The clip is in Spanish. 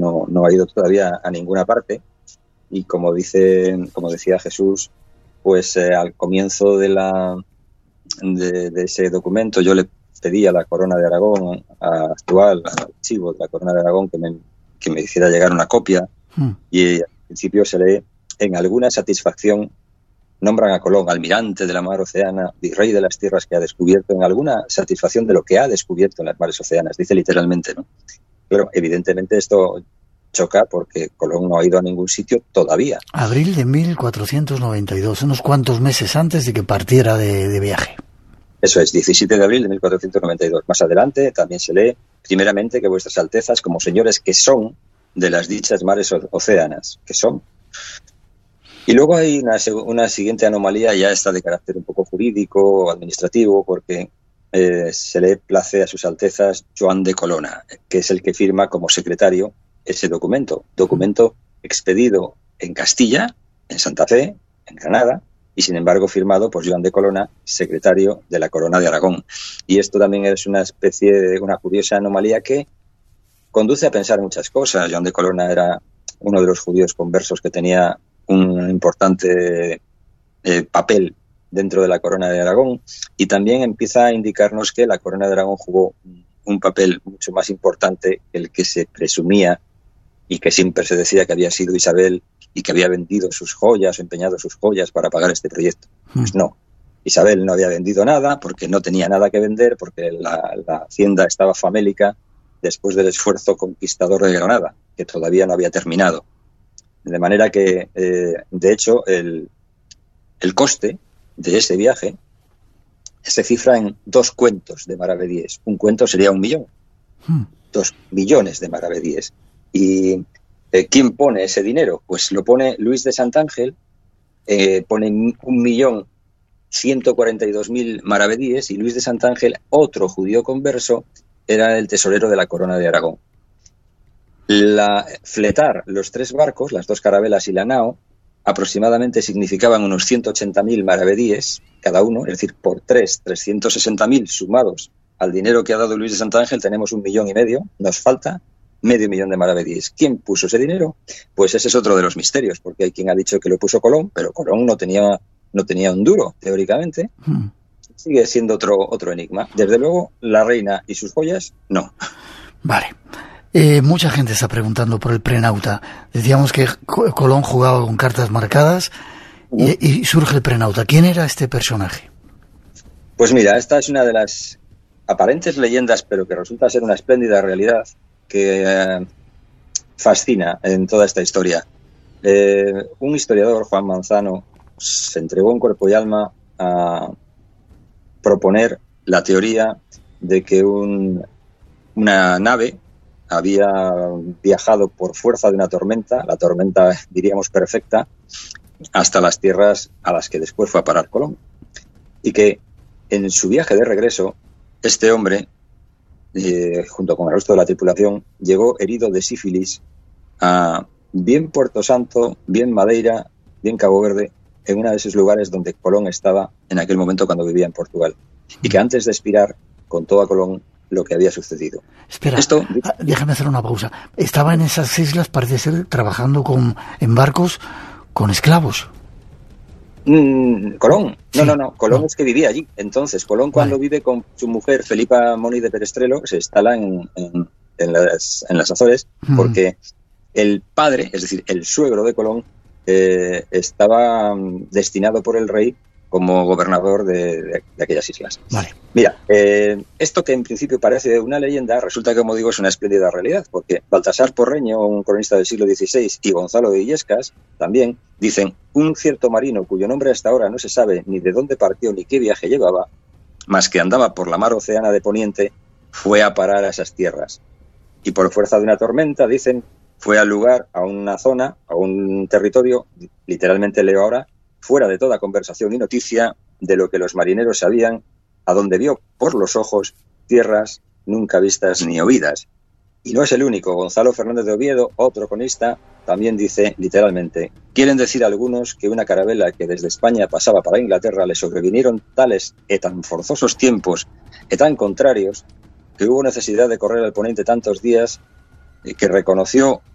no ha ido todavía a ninguna parte. Y como decía Jesús, pues al comienzo de ese documento yo le pedí a la Corona de Aragón, al archivo de la Corona de Aragón, que me hiciera llegar una copia. Y al principio se lee: en alguna satisfacción nombran a Colón almirante de la mar oceana, virrey de las tierras que ha descubierto, en alguna satisfacción de lo que ha descubierto en las mares oceanas, dice literalmente, ¿no? Pero evidentemente esto choca porque Colón no ha ido a ningún sitio todavía. Abril de 1492, unos cuantos meses antes de que partiera de viaje. Eso es, 17 de abril de 1492. Más adelante también se lee: primeramente que vuestras altezas, como señores que son de las dichas mares océanas, que son. Y luego hay una siguiente anomalía, ya esta de carácter un poco jurídico o administrativo, porque se le place a sus altezas Joan de Colonna, que es el que firma como secretario ese documento expedido en Castilla, en Santa Fe, en Granada, y sin embargo firmado por Joan de Colonna, secretario de la Corona de Aragón. Y esto también es una curiosa anomalía que conduce a pensar muchas cosas. Joan de Colonna era uno de los judíos conversos que tenía un importante papel dentro de la Corona de Aragón, y también empieza a indicarnos que la Corona de Aragón jugó un papel mucho más importante que el que se presumía y que siempre se decía que había sido Isabel y que había vendido sus joyas o empeñado sus joyas para pagar este proyecto. Pues no, Isabel no había vendido nada porque no tenía nada que vender, porque la hacienda estaba famélica después del esfuerzo conquistador de Granada, que todavía no había terminado. De manera que, de hecho, el coste de ese viaje se cifra en 2 cuentos de maravedíes. Un cuento sería 1 millón. 2 millones de maravedíes. ¿Y quién pone ese dinero? Pues lo pone Luis de Santángel, pone 1.142.000 maravedíes, y Luis de Santángel, otro judío converso, era el tesorero de la Corona de Aragón. Fletar los 3 barcos, las 2 carabelas y la nao, aproximadamente significaban unos 180.000 maravedíes cada uno, es decir, por 360.000 sumados al dinero que ha dado Luis de Santángel, tenemos 1,5 millones, nos falta medio millón de maravedíes. ¿Quién puso ese dinero? Pues ese es otro de los misterios, porque hay quien ha dicho que lo puso Colón, pero Colón no tenía un duro, teóricamente. Sigue siendo otro enigma. Desde luego, la reina y sus joyas, no. Vale. Mucha gente está preguntando por el prenauta. Decíamos que Colón jugaba con cartas marcadas y surge el prenauta. ¿Quién era este personaje? Pues mira, esta es una de las aparentes leyendas, pero que resulta ser una espléndida realidad que fascina en toda esta historia. Un historiador, Juan Manzano, se entregó en cuerpo y alma a proponer la teoría de que una nave había viajado por fuerza de una tormenta, la tormenta diríamos perfecta, hasta las tierras a las que después fue a parar Colón. Y que en su viaje de regreso, este hombre, junto con el resto de la tripulación, llegó herido de sífilis a bien Puerto Santo, bien Madeira, bien Cabo Verde, en uno de esos lugares donde Colón estaba en aquel momento cuando vivía en Portugal. Y que antes de expirar contó a Colón lo que había sucedido. Espera, déjame hacer una pausa. Estaba en esas islas, parece ser, trabajando en barcos con esclavos. Colón. Sí. No. Colón es que vivía allí. Entonces, Colón, cuando vive con su mujer Felipa Moni de Perestrelo, se instala en las Azores, porque el padre, es decir, el suegro de Colón, estaba destinado por el rey como gobernador de aquellas islas. Vale. Mira, esto que en principio parece una leyenda, resulta que, como digo, es una espléndida realidad, porque Baltasar Porreño, un cronista del siglo XVI, y Gonzalo de Illescas también dicen: un cierto marino cuyo nombre hasta ahora no se sabe ni de dónde partió ni qué viaje llevaba, más que andaba por la mar oceana de Poniente, fue a parar a esas tierras. Y por fuerza de una tormenta, dicen, fue al lugar, a una zona, a un territorio, literalmente leo ahora, fuera de toda conversación y noticia de lo que los marineros sabían, a donde vio por los ojos tierras nunca vistas ni oídas. Y no es el único. Gonzalo Fernández de Oviedo, otro cronista, también dice literalmente: quieren decir algunos que una carabela que desde España pasaba para Inglaterra le sobrevinieron tales y tan forzosos tiempos y tan contrarios que hubo necesidad de correr al poniente tantos días que reconoció